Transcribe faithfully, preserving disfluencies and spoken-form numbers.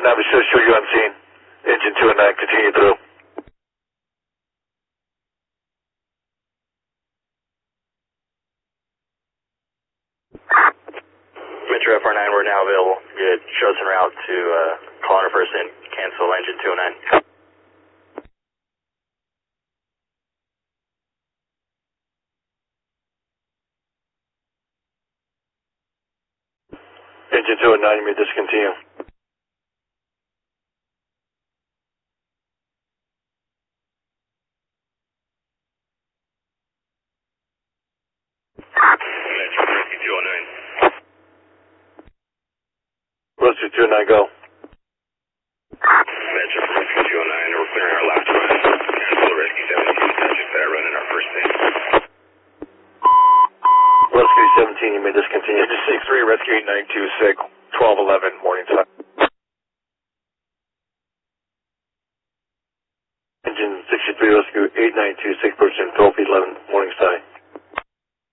nine, we should show you on scene. Engine two and nine, continue through. Metro F R nine, we're now available. Good. Show us en route to uh, Colonial First and cancel engine two oh nine. Engine two oh nine, you may discontinue. Metro Rescue two oh nine. Rescue two oh nine, go. Metro Rescue two oh nine, we're clearing our last run. Cancel the Rescue seventeen, subject that run in our first thing. Rescue seventeen, you may discontinue. Engine six three, Rescue eight nine two six, twelve eleven, morning time. Engine sixty-three, Rescue eight nine two six, person twelve eleven, morning side.